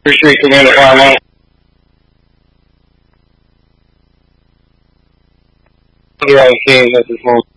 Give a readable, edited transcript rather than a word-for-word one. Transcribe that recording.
Street, Commander 5-1. You're on the scene at this moment.